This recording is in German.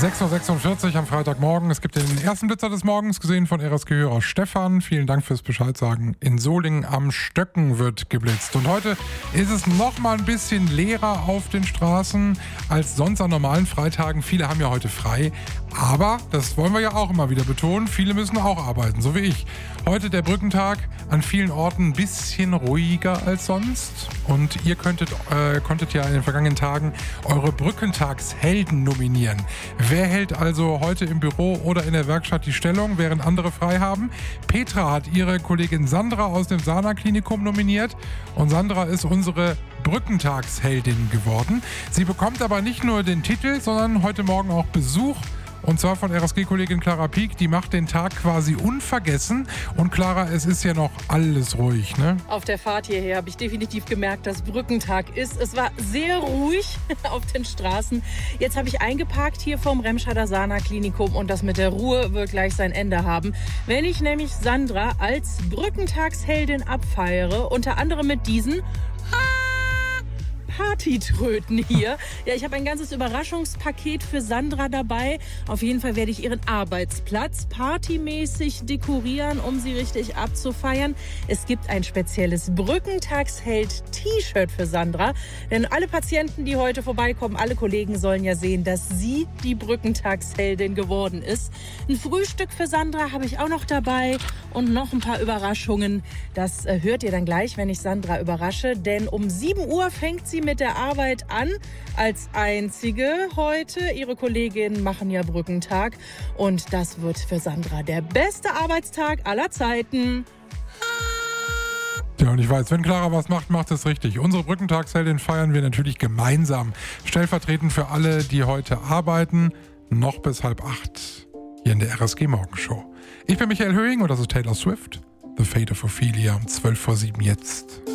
6.46 Uhr am Freitagmorgen. Es gibt den ersten Blitzer des Morgens, gesehen von RSG-Hörer Stefan. Vielen Dank fürs Bescheidsagen. In Solingen am Stöcken wird geblitzt. Und heute ist es noch mal ein bisschen leerer auf den Straßen als sonst an normalen Freitagen. Viele haben ja heute frei. Aber, das wollen wir ja auch immer wieder betonen, viele müssen auch arbeiten, so wie ich. Heute der Brückentag, an vielen Orten ein bisschen ruhiger als sonst. Und ihr konntet ja in den vergangenen Tagen eure Brückentagshelden nominieren. Wer hält also heute im Büro oder in der Werkstatt die Stellung, während andere frei haben? Petra hat ihre Kollegin Sandra aus dem Sana-Klinikum nominiert. Und Sandra ist unsere Brückentagsheldin geworden. Sie bekommt aber nicht nur den Titel, sondern heute Morgen auch Besuch. Und zwar von RSG-Kollegin Clara Pieck, die macht den Tag quasi unvergessen. Und Clara, es ist ja noch alles ruhig, ne? Auf der Fahrt hierher habe ich definitiv gemerkt, dass Brückentag ist. Es war sehr ruhig auf den Straßen. Jetzt habe ich eingeparkt hier vom Remscheider Sana-Klinikum und das mit der Ruhe wird gleich sein Ende haben. Wenn ich nämlich Sandra als Brückentagsheldin abfeiere, unter anderem mit diesen Partytröten hier. Ja, ich habe ein ganzes Überraschungspaket für Sandra dabei. Auf jeden Fall werde ich ihren Arbeitsplatz partymäßig dekorieren, um sie richtig abzufeiern. Es gibt ein spezielles Brückentagsheld-T-Shirt für Sandra. Denn alle Patienten, die heute vorbeikommen, alle Kollegen sollen ja sehen, dass sie die Brückentagsheldin geworden ist. Ein Frühstück für Sandra habe ich auch noch dabei und noch ein paar Überraschungen. Das hört ihr dann gleich, wenn ich Sandra überrasche. Denn um 7 Uhr fängt sie mit der Arbeit an, als einzige heute. Ihre Kolleginnen machen ja Brückentag und das wird für Sandra der beste Arbeitstag aller Zeiten. Ja, und ich weiß, wenn Clara was macht, macht es richtig. Unsere Brückentagsheldin feiern wir natürlich gemeinsam. Stellvertretend für alle, die heute arbeiten, noch bis 7:30 hier in der RSG Morgenshow. Ich bin Michael Höhing und das ist Taylor Swift. The Fate of Ophelia um 7:12 jetzt.